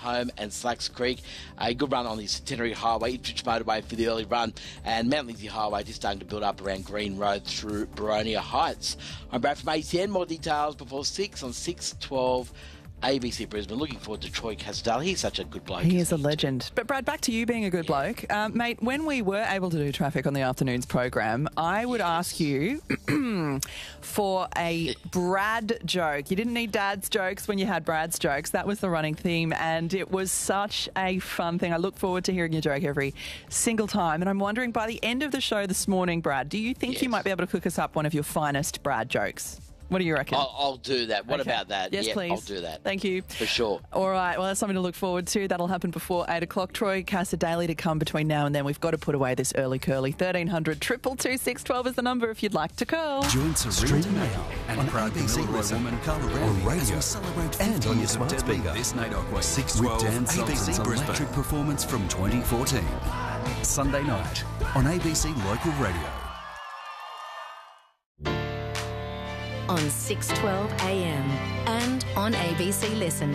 Home and Slacks Creek. A good run on the Centenary Highway, Ipswich Motorway for the early run, and Mount Lindesay Highway just starting to build up around Green Road through Baronia Heights. I'm Brad from ACN. More details before 6 on 6:12. ABC Brisbane. Looking forward to Troy Casadale. He's such a good bloke. He is a legend. But Brad, back to you being a good bloke. Mate, when we were able to do traffic on the afternoons program, I would ask you for a Brad joke. You didn't need Dad's jokes when you had Brad's jokes. That was the running theme, and it was such a fun thing. I look forward to hearing your joke every single time, and I'm wondering, by the end of the show this morning, Brad, do you think you might be able to cook us up one of your finest Brad jokes? What do you reckon? I'll do that. What about that? Yes, please. I'll do that. Thank you. For sure. All right. Well, that's something to look forward to. That'll happen before 8 o'clock. Troy Casadale to come between now and then. We've got to put away this early curly. 1300 222 612 is the number if you'd like to curl. Join Serena now and on ABC woman Carla on radio and on your smart speaker. This NAIDOC 612 with Dan Sultan's electric performance from 2014. Sunday night on ABC Local Radio. On 6:12 a.m. and on ABC Listen.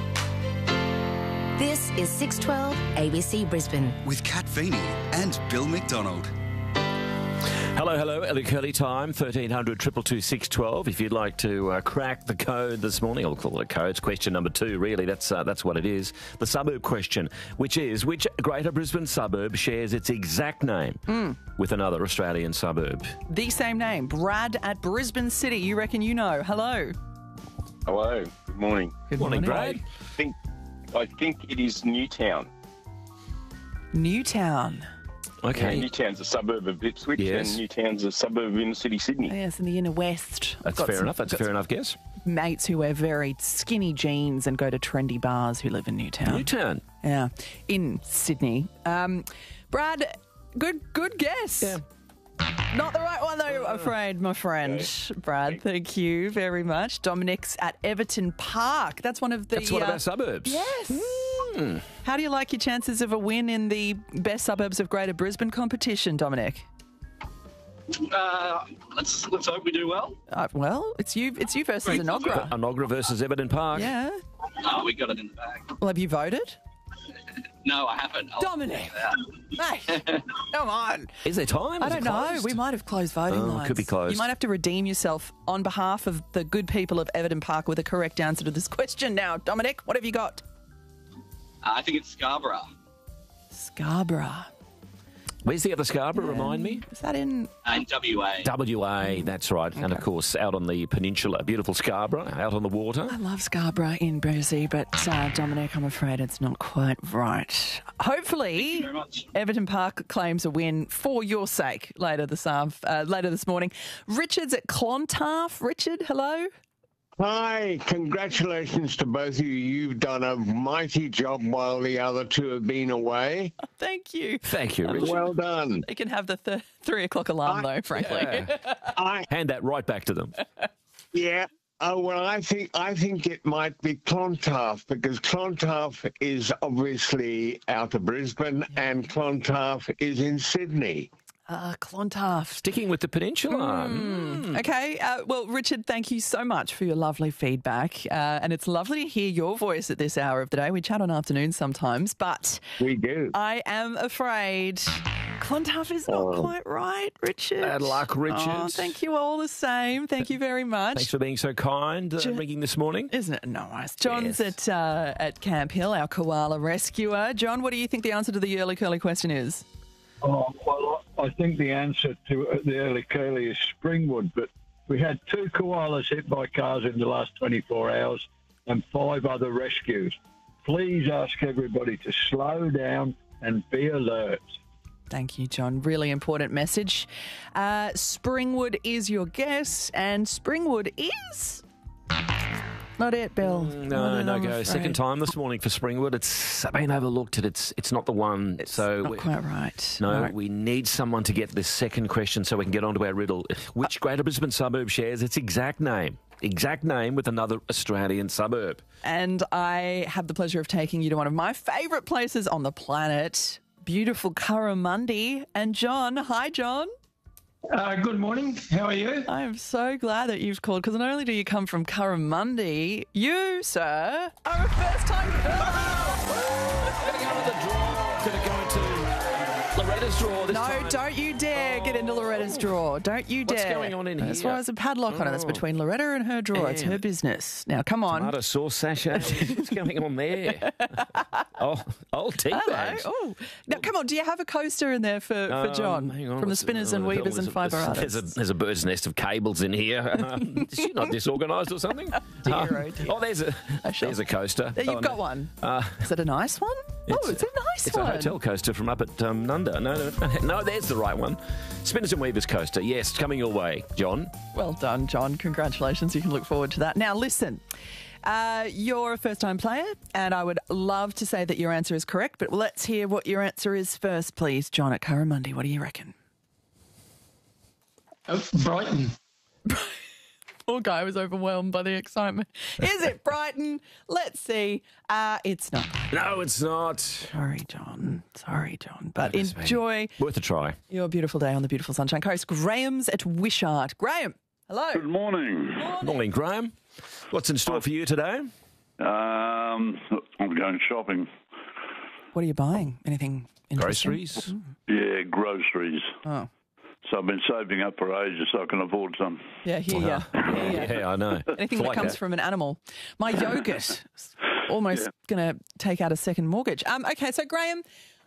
This is 6:12 ABC Brisbane. With Kat Feeney and Bill McDonald. Hello, early curly time, 1300 222 612. If you'd like to crack the code this morning, I'll call it a code. It's question number 2, really. That's what it is. The suburb question, which is, which Greater Brisbane suburb shares its exact name with another Australian suburb? The same name, Brad at Brisbane City. You reckon you know. Hello. Hello. Good morning. Good Morning, Brad. I think it is Newtown. Newtown. Okay. Newtown's a suburb of Ipswich, Yes. and Newtown's a suburb of inner city Sydney. Yes, in the inner west. That's fair enough. That's a fair enough guess. Mates who wear very skinny jeans and go to trendy bars who live in Newtown. Newtown. Yeah, in Sydney. Brad, good guess. Yeah. Not the right one, though, I'm afraid, my friend. Okay. Brad, thank you very much. Dominic's at Everton Park. That's one of the... That's one of our suburbs. Yes. How do you like your chances of a win in the Best Suburbs of Greater Brisbane competition, Dominic? Let's hope we do well. Well, it's you versus Enoggera. Enoggera versus Everton Park. Yeah. We got it in the bag. Well, have you voted? No, I haven't. Dominic! Mate, come on. Is there time? I don't know. We might have closed voting lines. Could be closed. You might have to redeem yourself on behalf of the good people of Everton Park with a correct answer to this question now. Dominic, what have you got? I think it's Scarborough. Scarborough. Where's the other Scarborough, remind me? Is that in... And WA. WA, that's right. Okay. And, of course, out on the peninsula. Beautiful Scarborough, out on the water. I love Scarborough in Brizzy, but Dominic, I'm afraid it's not quite right. Hopefully, Thank you very much. Everton Park claims a win for your sake later this morning. Richard's at Clontarf. Richard, hello. Hi, congratulations to both of you. You've done a mighty job while the other two have been away. Thank you. Thank you, Richard. Well done. They can have the 3 o'clock alarm, though, frankly. Yeah. Hand that right back to them. Yeah. Oh, well, I think it might be Clontarf, because Clontarf is obviously out of Brisbane and Clontarf is in Sydney. Clontarf. Sticking with the peninsula. Okay. Well, Richard, thank you so much for your lovely feedback. And it's lovely to hear your voice at this hour of the day. We chat on afternoons sometimes, but... We do. I am afraid Clontarf is not quite right, Richard. Bad luck, Richard. Oh, thank you all the same. Thank you very much. Thanks for being so kind, ringing this morning. Isn't it nice? John's at Camp Hill, our koala rescuer. John, what do you think the answer to the early curly question is? Oh, well, I think the answer to the early curly is Springwood, but we had 2 koalas hit by cars in the last 24 hours and 5 other rescues. Please ask everybody to slow down and be alert. Thank you, John. Really important message. Springwood is your guess, and Springwood is... Not it, Bill. No go. Second time this morning for Springwood. It's been overlooked. It's not the one. It's not quite right. No, we need someone to get this second question so we can get onto our riddle. Which Greater Brisbane suburb shares its exact name? Exact name with another Australian suburb. And I have the pleasure of taking you to one of my favourite places on the planet, beautiful Curramundi. And John, hi, John. Good morning. How are you? I am so glad that you've called, because not only do you come from Curramundi, you, sir, are a first-time caller. Loretta's drawer this No, time. don't you dare get into Loretta's drawer. Don't you dare. What's going on in That's here? why there's a padlock on it. That's between Loretta and her drawer. It's her business. Now, come on. Tomato sauce sachet. What's going on there? Tea bags. Oh, now come on. Do you have a coaster in there for John Hang on, from the what's- Spinners and Weavers and Fibre Artists? There's a bird's nest of cables in here. Is she not disorganised or something? Dear. There's a coaster. There, you've got one. Is it a nice one? It's a nice It's one. a hotel coaster from up at Nunda. No, there's the right one. Spinners and Weavers coaster. Yes, coming your way, John. Well done, John. Congratulations. You can look forward to that. Now, listen. You're a first-time player, and I would love to say that your answer is correct, but let's hear what your answer is first, please. John at Curramundi, what do you reckon? Brighton. Poor guy was overwhelmed by the excitement. Is it Brighton? Let's see. It's not. No, it's not. Sorry, John. But enjoy Worth a try. your beautiful day on the beautiful Sunshine Coast. Graham's at Wishart. Graham, hello. Good morning. Morning, Graham. What's in store for you today? I'm going shopping. What are you buying? Anything interesting? Groceries? Yeah, groceries. Oh. So I've been saving up for ages so I can afford some. Yeah, hear ya. Yeah, I know. Anything that comes from an animal. My yogurt is almost going to take out a second mortgage. Okay, so Graham,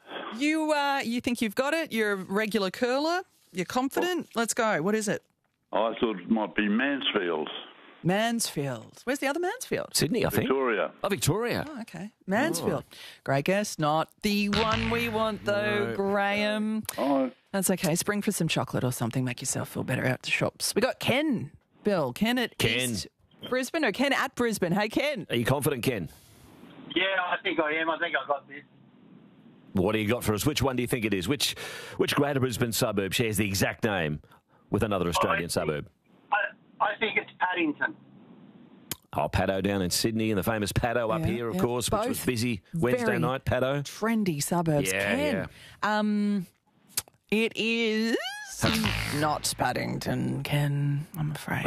you think you've got it? You're a regular curler? You're confident? Let's go. What is it? I thought it might be Mansfield. Mansfield. Where's the other Mansfield? Sydney, I think. Victoria. Oh, Victoria. Oh, okay. Mansfield. Great guess. Not the one we want, though, Graham. Oh. That's okay. Spring for some chocolate or something. Make yourself feel better out the shops. We got Ken. Bill. Ken at East Brisbane or Ken at Brisbane? Hey, Ken. Are you confident, Ken? Yeah, I think I am. I think I got this. What do you got for us? Which one do you think it is? Which Greater Brisbane suburb shares the exact name with another Australian suburb? I think it's Paddington. Oh, Paddo down in Sydney and the famous Paddo up here, of course, which was busy Wednesday night, Paddo. Trendy suburbs. Yeah, Ken. It is not Paddington, Ken, I'm afraid.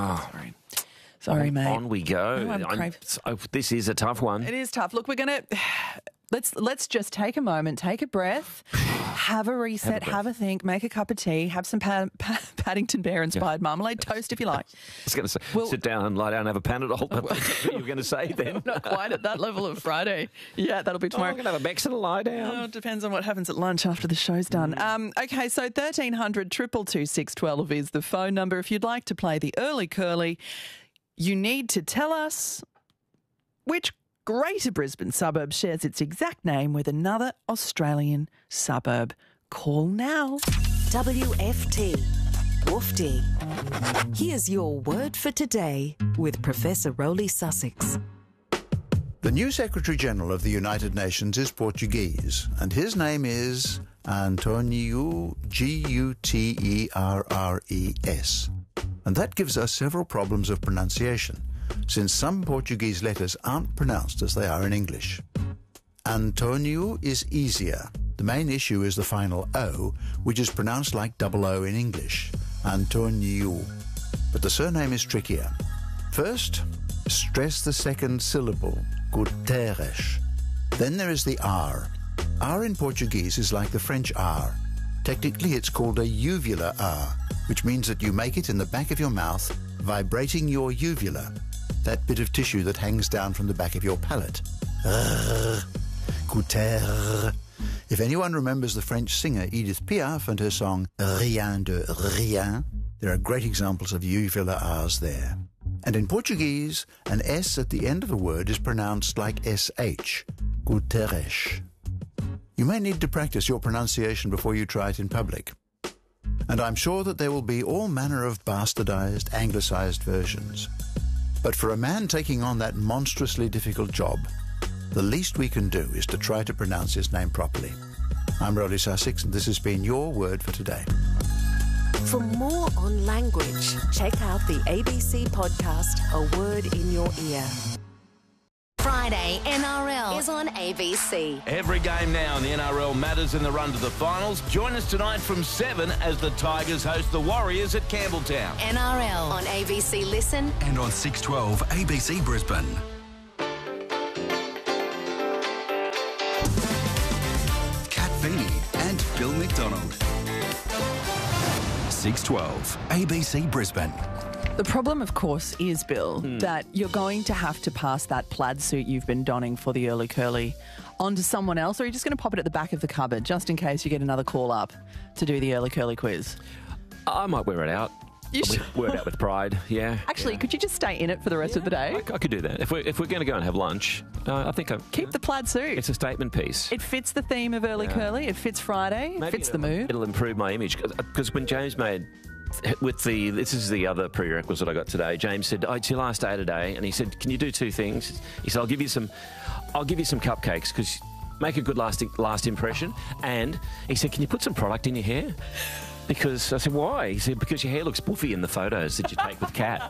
Sorry, mate. On we go. No, this is a tough one. It is tough. Look, we're going to... Let's just take a moment, take a breath, have a reset, have a think, make a cup of tea, have some Paddington Bear-inspired marmalade, toast if you like. I was going to say, sit down and lie down and have a Panadol. That's what you were going to say then. Not quite at that level of Friday. Yeah, that'll be tomorrow. I'm going to have a Bex and a lie down. Oh, it depends on what happens at lunch after the show's done. Okay, so 1300 222 612 is the phone number. If you'd like to play the early curly, you need to tell us which Greater Brisbane suburb shares its exact name with another Australian suburb. Call now. WFT. Woofty. Here's your word for today with Professor Rowley Sussex. The new Secretary-General of the United Nations is Portuguese, and his name is António Guterres. And that gives us several problems of pronunciation, since some Portuguese letters aren't pronounced as they are in English. António is easier. The main issue is the final O, which is pronounced like double O in English, António. But the surname is trickier. First, stress the second syllable, Guterres. Then there is the R. R in Portuguese is like the French R. Technically, it's called a uvular R, which means that you make it in the back of your mouth, vibrating your uvula, that bit of tissue that hangs down from the back of your palate. Guterres. If anyone remembers the French singer Edith Piaf and her song Rien de Rien, there are great examples of uvular R's there. And in Portuguese, an S at the end of a word is pronounced like SH, Guterres. You may need to practice your pronunciation before you try it in public. And I'm sure that there will be all manner of bastardized, anglicized versions. But for a man taking on that monstrously difficult job, the least we can do is to try to pronounce his name properly. I'm Rowley Sussex, and this has been your word for today. For more on language, check out the ABC podcast, A Word in Your Ear. Friday NRL is on ABC. Every game now in the NRL matters in the run to the finals. Join us tonight from 7 as the Tigers host the Warriors at Campbelltown. NRL on ABC Listen and on 612 ABC Brisbane. Kat Feeney and Bill McDonald. 612 ABC Brisbane. The problem, of course, is, Bill, that you're going to have to pass that plaid suit you've been donning for the early curly on to someone else, or are you just going to pop it at the back of the cupboard just in case you get another call up to do the early curly quiz? I might wear it out. Wear it out with pride, yeah. Actually, could you just stay in it for the rest of the day? I could do that. If we're going to go and have lunch, I think Keep the plaid suit. It's a statement piece. It fits the theme of early curly. It fits Friday. It fits the mood. It'll improve my image because when James made this is the other prerequisite I got today. James said, "Oh, it's your last day today," and he said, "Can you do two things?" He said, "I'll give you some cupcakes because make a good last impression," and he said, "Can you put some product in your hair?" Because I said, "Why?" He said, "Because your hair looks boofy in the photos that you take with Kat."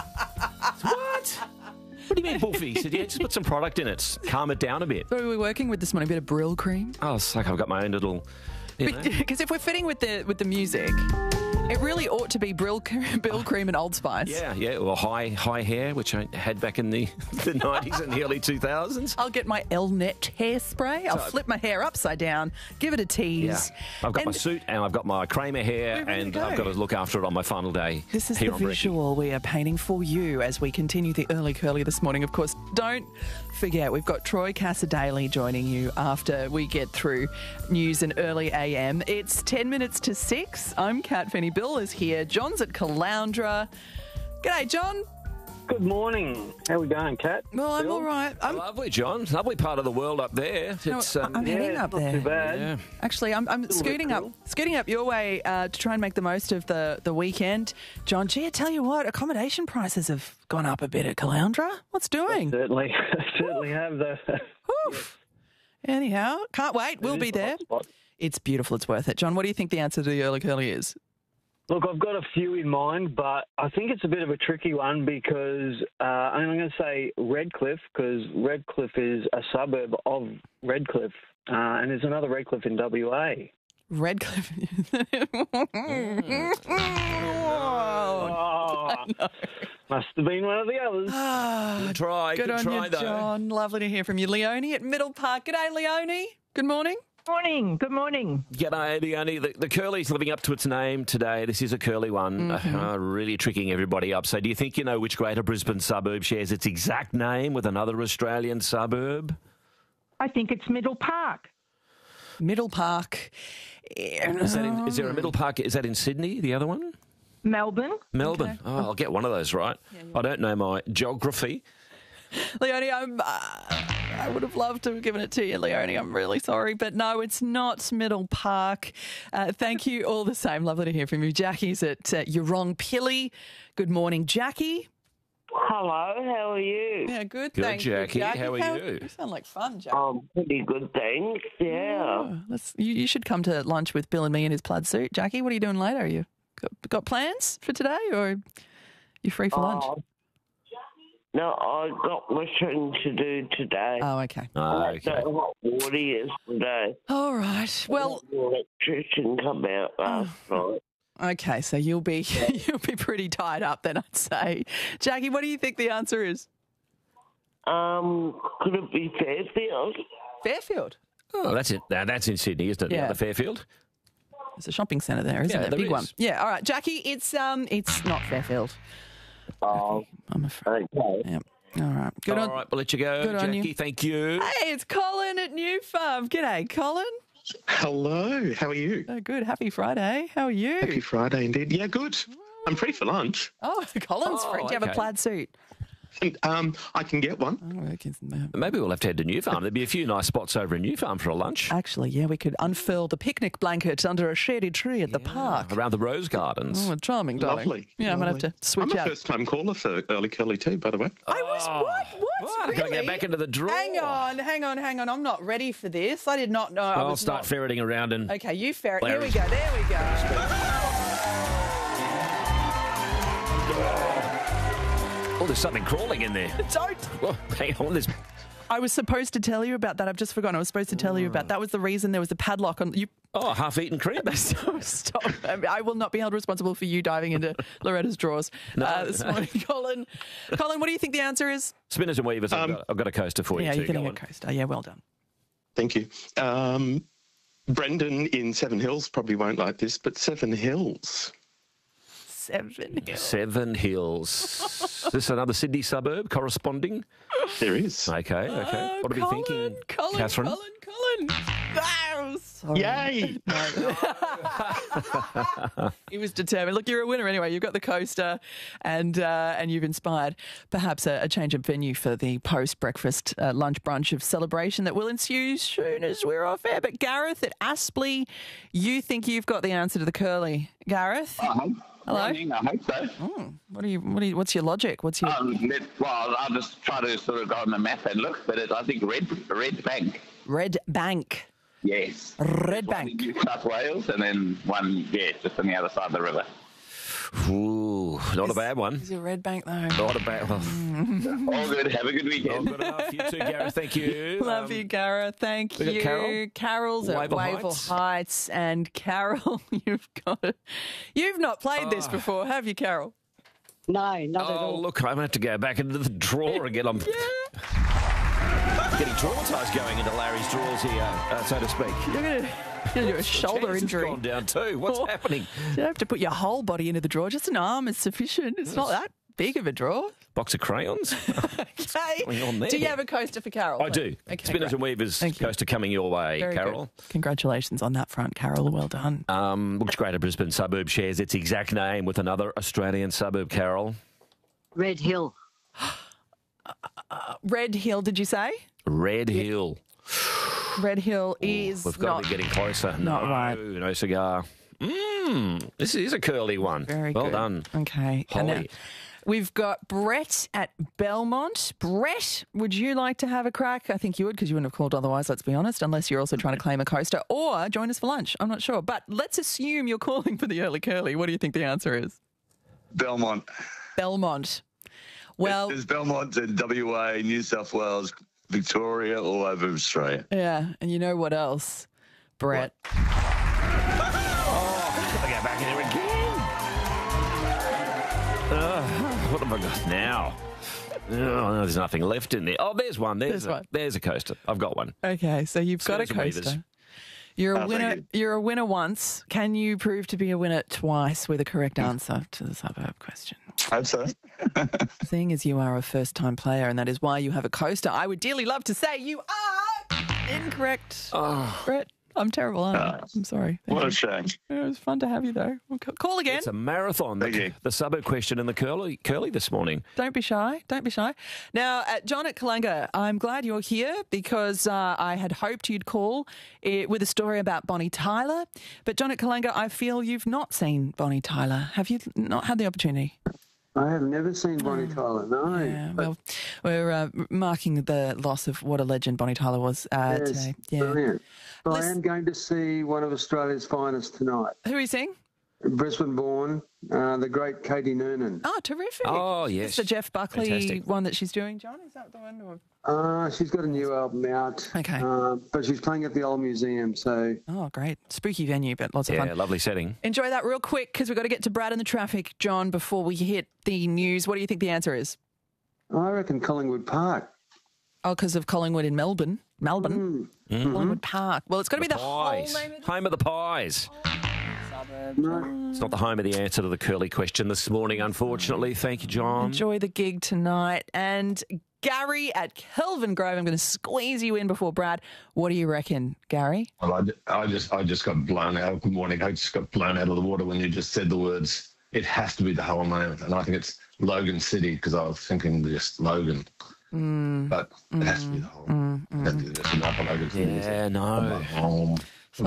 What? What do you mean boofy? He said, "Yeah, just put some product in it, calm it down a bit." So we're working with this morning, a bit of Brill cream. Oh, it's like I've got my own little. Because if we're fitting with the music, it really ought to be Bill Cream and Old Spice. Yeah, or high hair, which I had back in the 90s and the early 2000s. I'll get my Elnet hairspray. I'll flip my hair upside down, give it a tease. Yeah. I've got my suit and I've got my Kramer hair and I've got to look after it on my final day. This is the visual we are painting for you as we continue the early curly this morning. Of course, don't forget, we've got Troy Cassadaly joining you after we get through news and early AM. It's 10 minutes to 6. I'm Kat Finney. Bill is here. John's at Caloundra. G'day, John. Good morning. How we going, Kat? Well, I'm all right. Lovely, John. Lovely part of the world up there. It's, I'm heading up there. Not too bad. Yeah. Actually, I'm scooting up your way to try and make the most of the weekend. John, gee, I tell you what, accommodation prices have gone up a bit at Caloundra. What's doing? Certainly have the. Anyhow, can't wait. We'll be there. It's beautiful. It's worth it. John, what do you think the answer to the early curly is? Look, I've got a few in mind, but I think it's a bit of a tricky one because I'm going to say Redcliffe because Redcliffe is a suburb of Redcliffe, and there's another Redcliffe in WA. Redcliffe. Must have been one of the others. Good try. Good on you, though. John. Lovely to hear from you. Leonie at Middle Park. G'day, Leonie. Good morning. Good morning. G'day, Leonie. The curly's living up to its name today. This is a curly one, really tricking everybody up. So do you think you know which Greater Brisbane suburb shares its exact name with another Australian suburb? I think it's Middle Park. Middle Park. Is there a Middle Park? Is that in Sydney, the other one? Melbourne. Okay. Oh, I'll get one of those right. I don't know my geography. Leonie, I would have loved to have given it to you, Leonie. I'm really sorry. But no, it's not Middle Park. Thank you all the same. Lovely to hear from you. Jackie's at Yurong-Pilly. Good morning, Jackie. Hello, how are you? Yeah, good, Good, thank Jackie. you. How are you? You sound like fun, Jackie. Pretty good, thanks, yeah. You should come to lunch with Bill and me in his plaid suit. Jackie, what are you doing later? You got plans for today or you free for lunch? No, I got washing to do today. Oh, okay. I had hot water yesterday. All right. Well, the electrician come out last night. Okay, so you'll be pretty tied up then, I'd say. Jackie, what do you think the answer is? Could it be Fairfield? Fairfield? Oh, that's it. That's in Sydney, isn't it? Yeah. The Fairfield. There's a shopping centre there, isn't there? there Big is. one. Yeah. All right, Jackie. It's not Fairfield. Oh, I'm afraid. Okay. Yeah. All right. Good All on. right, we'll let you go, Good on Jackie. you. Thank you. Hey, it's Colin at New Farm. G'day, Colin. Hello, how are you? Oh, good. Happy Friday. How are you? Happy Friday indeed. Yeah, good. I'm free for lunch. Oh, Colin's free. Do you have a okay. plaid suit? I can get one. Maybe we'll have to head to New Farm. There'd be a few nice spots over in New Farm for a lunch. Actually, yeah, we could unfurl the picnic blanket under a shady tree at the park. Around the Rose Gardens. Oh, charming, darling. Lovely. Yeah, I'm going to have to switch I'm out. a first-time caller for Early Curly too, by the way. I was what? I've got to get back into the draw. Hang on. I'm not ready for this. I did not know. I'll start ferreting around and... Okay, you ferret. There Here we go. There we go. Oh, there's something crawling in there. Don't. Well, hang on, there's... I was supposed to tell you about that. I've just forgotten. I was supposed to tell you about that. Was the reason there was a padlock on you. Oh, half-eaten cream. Stop. I will not be held responsible for you diving into Loretta's drawers this morning, Colin. Colin, what do you think the answer is? Spinners and Weavers, I've got a coaster for you Yeah, too. you're getting Go a on. coaster. Yeah, well done. Thank you. Brendan in Seven Hills probably won't like this, but Seven Hills. Seven Hills. Is this another Sydney suburb corresponding? There is. Okay. What are we thinking, Catherine? Colin. Oh, sorry. Yay! He was determined. Look, you're a winner anyway. You've got the coaster and you've inspired perhaps a change of venue for the post-breakfast lunch brunch of celebration that will ensue soon as we're off air. But Gareth at Aspley, you think you've got the answer to the curly. Gareth? Hello. Morning, I hope so. What's your logic? What's your... well, I'll just try to sort of go on the map and look, but I think Red Bank. Red Bank. Yes. Red Bank. One in New South Wales and then one, just on the other side of the river. Ooh, not a bad one. Is it Red Bank, though? Not a bad one. All good. Have a good weekend. Good enough. You too, Gareth. Thank you. Love you, Gareth. Thank we got you. Carol? Carol's at Wavell Heights. And Carol, you've not played this before, have you, Carol? No, not at all. Oh, look, I'm going to have to go back into the drawer again. I'm getting traumatised going into Larry's drawers here, so to speak. You're going to do a shoulder injury. Gone down too. What's happening? You don't have to put your whole body into the drawer. Just an arm is sufficient. It's not that big of a drawer. Box of crayons? Okay. What's going on there? Do you have a coaster for Carol? I do. Okay, Spinners and Weavers coaster coming your way, Very Carol. good. Congratulations on that front, Carol. Well done. Looks great at Brisbane Suburb shares its exact name with another Australian suburb, Carol. Red Hill. Red Hill, did you say? Red Hill. Red Hill is We've got to be getting closer. Not right. No cigar. This is a curly one. Very well good. done. Okay. Holly. And now we've got Brett at Belmont. Brett, would you like to have a crack? I think you would, because you wouldn't have called otherwise, let's be honest, unless you're also trying to claim a coaster or join us for lunch. I'm not sure. But let's assume you're calling for the early curly. What do you think the answer is? Belmont. Belmont. Well, there's Belmont in WA, New South Wales, Victoria, all over Australia. Yeah, and you know what else, Brett? I've got to go back in here again. What have I got now? Oh, there's nothing left in there. Oh, there's one. There's a coaster. I've got one. Okay, so you've got a Spinners and coaster. Weavers. You're a winner. You're a winner once. Can you prove to be a winner twice with a correct answer to the suburb question? I hope so. Seeing as you are a first-time player, and that is why you have a coaster, I would dearly love to say you are incorrect. Brett, I'm terrible, aren't I? I'm sorry. What a shame. It was fun to have you, though. We'll call again. It's a marathon. The suburb question and the curly this morning. Don't be shy. Don't be shy. Now, John at Kalanga, I'm glad you're here because I had hoped you'd call with a story about Bonnie Tyler. But John at Kalanga, I feel you've not seen Bonnie Tyler. Have you not had the opportunity? I have never seen Bonnie Tyler, no. Yeah, well, we're marking the loss of what a legend Bonnie Tyler was today. Yeah. Brilliant. But I am going to see one of Australia's finest tonight. Who are you seeing? Brisbane-born, the great Katie Noonan. Oh, terrific. Oh, yes. It's the Jeff Buckley Fantastic. one that she's doing, John? Is that the one? Or... She's got a new album out. Okay. But she's playing at the Old Museum, so... Oh, great. Spooky venue, but lots of fun. Yeah, lovely setting. Enjoy that real quick because we've got to get to Brad in the traffic, John, before we hit the news. What do you think the answer is? I reckon Collingwood Park. Oh, because of Collingwood in Melbourne. Collingwood Park. Well, it's got to be the whole Pies. name of Home of the pies. It's not the home of the answer to the curly question this morning, unfortunately. Thank you, John. Enjoy the gig tonight. And Gary at Kelvin Grove, I'm going to squeeze you in before Brad. What do you reckon, Gary? Well, I just got blown out. Good morning. I just got blown out of the water when you just said the words. It has to be the whole name, and I think it's Logan City because I was thinking just Logan. But it has to be the whole. There's enough of Logan City. Yeah, no. Home.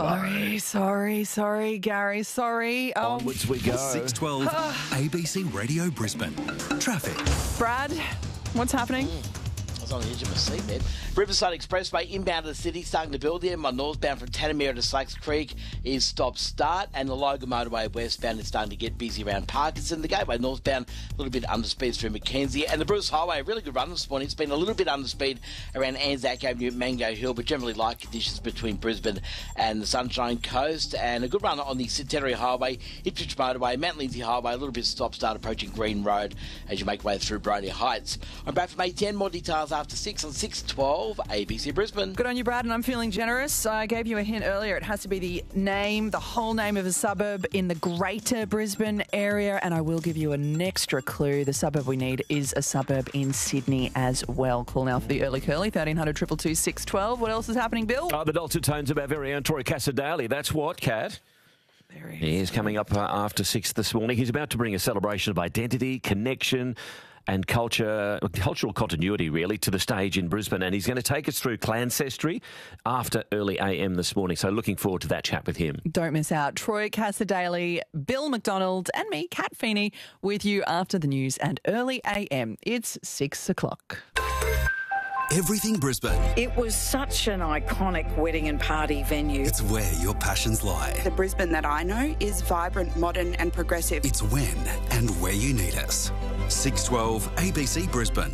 Sorry, Gary. Sorry. Onwards we go. 612 ABC Radio Brisbane. Traffic. Brad, what's happening? I was on the edge of my seat, man. Riverside Expressway inbound to the city starting to build there. My northbound from Tanamera to Slacks Creek is stop-start, and the Logan Motorway westbound is starting to get busy around Parkinson. The Gateway northbound a little bit underspeed through Mackenzie, and the Bruce Highway, a really good run this morning. It's been a little bit underspeed around Anzac Avenue, Mango Hill, but generally light conditions between Brisbane and the Sunshine Coast, and a good run on the Centenary Highway, Ipswich Motorway, Mount Lindsay Highway, a little bit stop-start approaching Green Road as you make way through Bronia Heights. I'm back from A10. More details after 6 on 6:12 ABC Brisbane. Good on you, Brad, and I'm feeling generous. I gave you a hint earlier. It has to be the whole name of a suburb in the greater Brisbane area, and I will give you an extra clue. The suburb we need is a suburb in Sydney as well. Call now for the early curly, 1300 222 612. What else is happening, Bill? The dulcet tones of our very own Troy Casadale. That's what, Kat? He is coming up after 6 this morning. He's about to bring a celebration of identity, connection and cultural continuity, really, to the stage in Brisbane. And he's going to take us through Clancestry after early AM this morning. So looking forward to that chat with him. Don't miss out. Troy Casadale, Bill McDonald and me, Kat Feeney, with you after the news and early AM. It's 6 o'clock. Everything Brisbane. It was such an iconic wedding and party venue. It's where your passions lie. The Brisbane that I know is vibrant, modern and progressive. It's when and where you need us. 612 ABC Brisbane.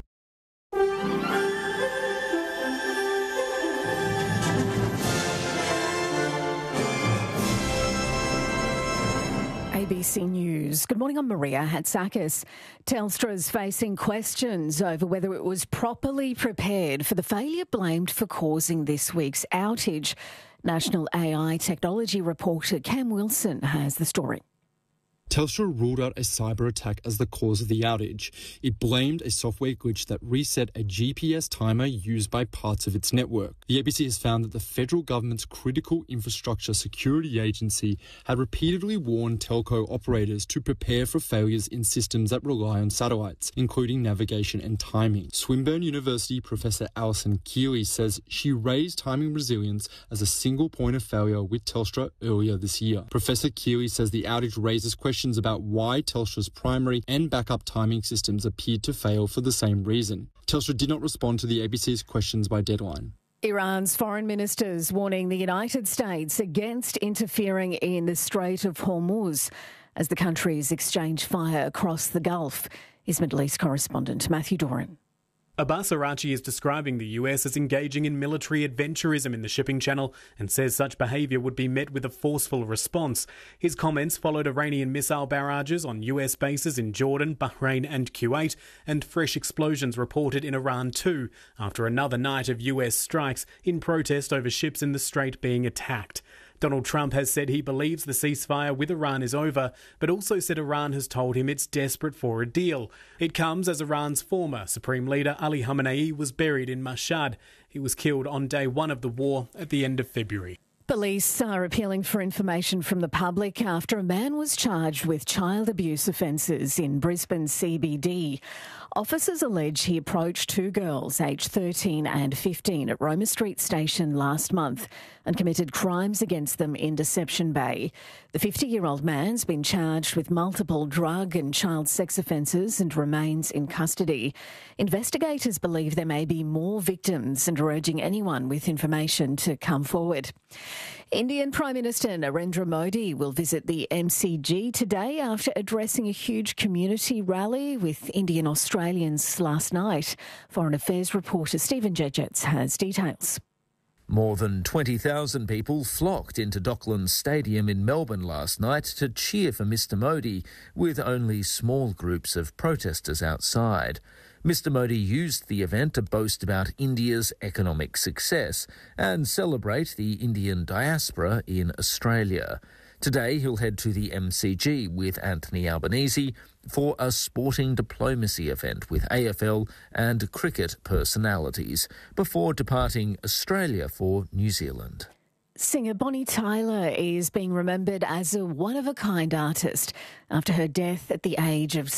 ABC News. Good morning, I'm Maria Hatzakis. Telstra's facing questions over whether it was properly prepared for the failure blamed for causing this week's outage. National AI technology reporter Cam Wilson has the story. Telstra ruled out a cyber attack as the cause of the outage. It blamed a software glitch that reset a GPS timer used by parts of its network. The ABC has found that the federal government's Critical Infrastructure Security Agency had repeatedly warned telco operators to prepare for failures in systems that rely on satellites, including navigation and timing. Swinburne University Professor Alison Keeley says she raised timing resilience as a single point of failure with Telstra earlier this year. Professor Keeley says the outage raises questions about why Telstra's primary and backup timing systems appeared to fail for the same reason. Telstra did not respond to the ABC's questions by deadline. Iran's foreign ministers warning the United States against interfering in the Strait of Hormuz as the countries exchange fire across the Gulf. Is Middle East correspondent Matthew Doran. Abbas Arachi is describing the US as engaging in military adventurism in the shipping channel and says such behaviour would be met with a forceful response. His comments followed Iranian missile barrages on US bases in Jordan, Bahrain and Kuwait, and fresh explosions reported in Iran too, after another night of US strikes in protest over ships in the strait being attacked. Donald Trump has said he believes the ceasefire with Iran is over, but also said Iran has told him it's desperate for a deal. It comes as Iran's former Supreme Leader Ali Khamenei was buried in Mashhad. He was killed on day one of the war at the end of February. Police are appealing for information from the public after a man was charged with child abuse offences in Brisbane CBD. Officers allege he approached two girls aged 13 and 15 at Roma Street Station last month and committed crimes against them in Deception Bay. The 50-year-old man's been charged with multiple drug and child sex offences and remains in custody. Investigators believe there may be more victims and are urging anyone with information to come forward. Indian Prime Minister Narendra Modi will visit the MCG today after addressing a huge community rally with Indian Australians last night. Foreign Affairs reporter Stephen Jedgetts has details. More than 20,000 people flocked into Docklands Stadium in Melbourne last night to cheer for Mr Modi, with only small groups of protesters outside. Mr Modi used the event to boast about India's economic success and celebrate the Indian diaspora in Australia. Today he'll head to the MCG with Anthony Albanese for a sporting diplomacy event with AFL and cricket personalities before departing Australia for New Zealand. Singer Bonnie Tyler is being remembered as a one-of-a-kind artist after her death at the age of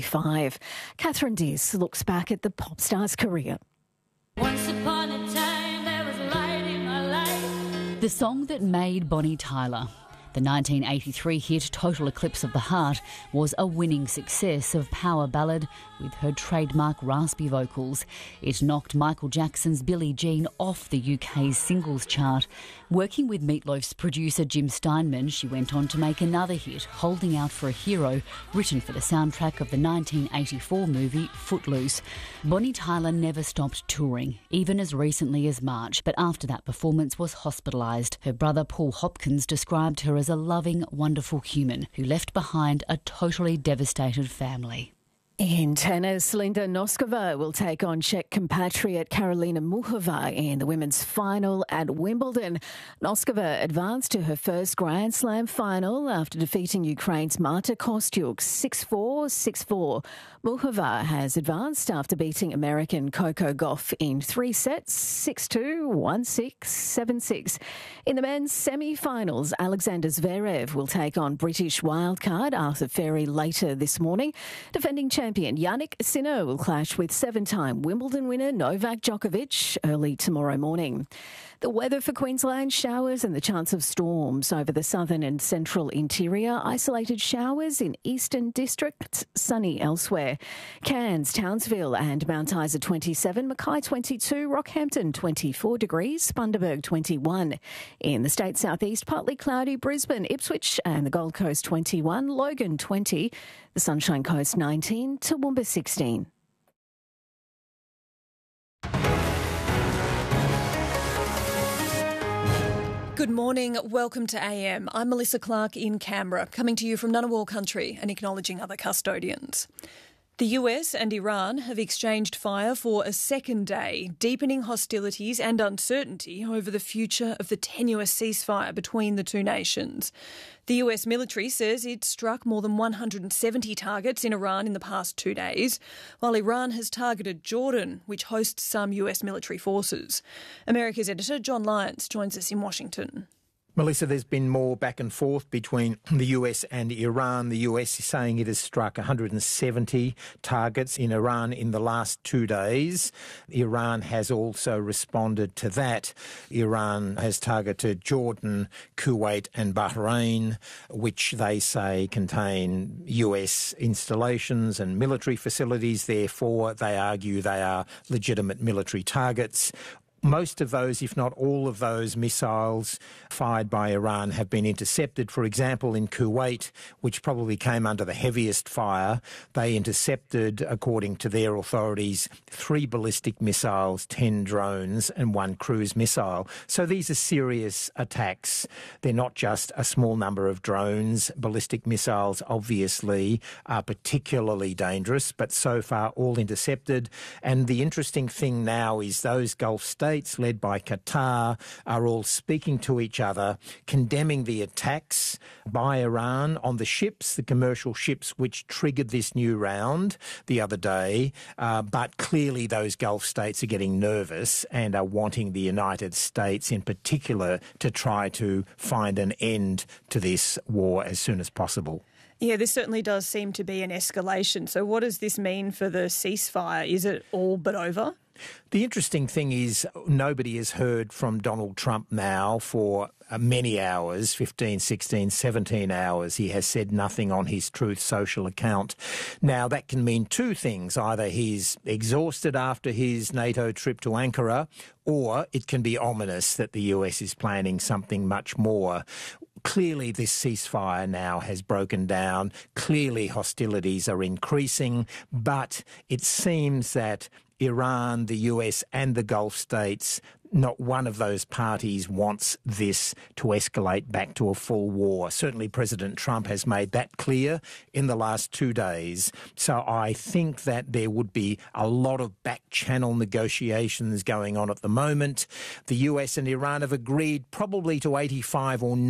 75. Catherine Diss looks back at the pop star's career. Once upon a time, there was light in my life. The song that made Bonnie Tyler. The 1983 hit Total Eclipse of the Heart was a winning success of power ballad with her trademark raspy vocals. It knocked Michael Jackson's Billie Jean off the UK's singles chart. Working with Meatloaf's producer Jim Steinman, she went on to make another hit, Holding Out for a Hero, written for the soundtrack of the 1984 movie Footloose. Bonnie Tyler never stopped touring, even as recently as March, but after that performance was hospitalised. Her brother Paul Hopkins described her as a loving, wonderful human who left behind a totally devastated family. In tennis, Linda Noskova will take on Czech compatriot Karolina Muchova in the women's final at Wimbledon. Noskova advanced to her first Grand Slam final after defeating Ukraine's Marta Kostyuk 6-4, 6-4. Muchova has advanced after beating American Coco Gauff in 3 sets, 6-2, 1-6, 7-6. In the men's semi-finals, Alexander Zverev will take on British wildcard Arthur Ferry later this morning. Defending champion Yannick Sinner will clash with 7-time Wimbledon winner Novak Djokovic early tomorrow morning. The weather for Queensland: showers and the chance of storms over the southern and central interior. Isolated showers in eastern districts, sunny elsewhere. Cairns, Townsville and Mount Isa 27, Mackay 22, Rockhampton 24 degrees, Bundaberg 21. In the state southeast, partly cloudy, Brisbane, Ipswich and the Gold Coast 21, Logan 20, the Sunshine Coast 19, Toowoomba 16. Good morning, welcome to AM. I'm Melissa Clark in Canberra, coming to you from Ngunnawal country and acknowledging other custodians. The US and Iran have exchanged fire for a second day, deepening hostilities and uncertainty over the future of the tenuous ceasefire between the two nations. The US military says it struck more than 170 targets in Iran in the past 2 days, while Iran has targeted Jordan, which hosts some US military forces. America's editor John Lyons joins us in Washington. Melissa, there's been more back and forth between the US and Iran. The US is saying it has struck 170 targets in Iran in the last 2 days. Iran has also responded to that. Iran has targeted Jordan, Kuwait and Bahrain, which they say contain US installations and military facilities. Therefore, they argue they are legitimate military targets. Most of those, if not all of those missiles fired by Iran have been intercepted. For example, in Kuwait, which probably came under the heaviest fire, they intercepted, according to their authorities, 3 ballistic missiles, 10 drones and 1 cruise missile. So these are serious attacks. They're not just a small number of drones. Ballistic missiles, obviously, are particularly dangerous, but so far all intercepted. And the interesting thing now is those Gulf states, led by Qatar, are all speaking to each other, condemning the attacks by Iran on the ships, the commercial ships which triggered this new round the other day. But clearly those Gulf states are getting nervous and are wanting the United States in particular to try to find an end to this war as soon as possible. Yeah, this certainly does seem to be an escalation. So what does this mean for the ceasefire? Is it all but over? The interesting thing is nobody has heard from Donald Trump now for many hours, 15, 16, 17 hours. He has said nothing on his Truth Social account. Now, that can mean 2 things. Either he's exhausted after his NATO trip to Ankara, or it can be ominous that the US is planning something much more. Clearly, this ceasefire now has broken down. Clearly, hostilities are increasing, but it seems that Iran, the US and the Gulf states, not one of those parties wants this to escalate back to a full war. Certainly President Trump has made that clear in the last 2 days. So I think that there would be a lot of back-channel negotiations going on at the moment. The US and Iran have agreed probably to 85 or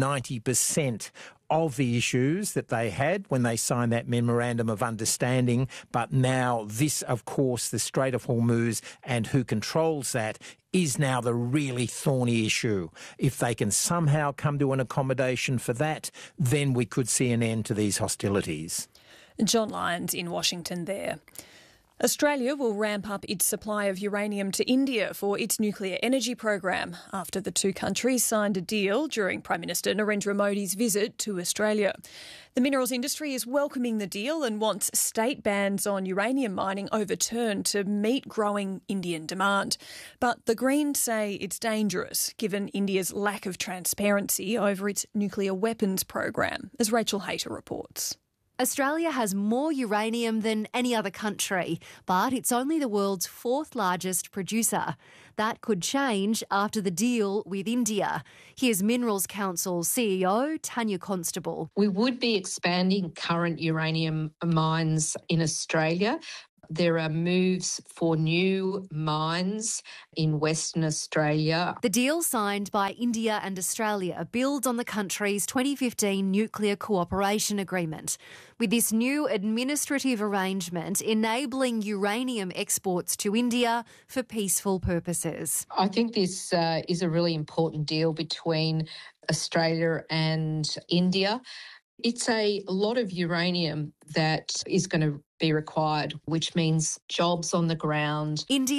90% of the issues that they had when they signed that memorandum of understanding. But now this, of course, the Strait of Hormuz and who controls that is now the really thorny issue. If they can somehow come to an accommodation for that, then we could see an end to these hostilities. John Lyons in Washington there. Australia will ramp up its supply of uranium to India for its nuclear energy program after the 2 countries signed a deal during Prime Minister Narendra Modi's visit to Australia. The minerals industry is welcoming the deal and wants state bans on uranium mining overturned to meet growing Indian demand. But the Greens say it's dangerous given India's lack of transparency over its nuclear weapons program, as Rachel Hayter reports. Australia has more uranium than any other country, but it's only the world's fourth largest producer. That could change after the deal with India. Here's Minerals Council CEO Tanya Constable. We would be expanding current uranium mines in Australia. There are moves for new mines in Western Australia. The deal signed by India and Australia builds on the country's 2015 Nuclear Cooperation Agreement, with this new administrative arrangement enabling uranium exports to India for peaceful purposes. I think this is a really important deal between Australia and India. It's a lot of uranium that is going to be required, which means jobs on the ground. India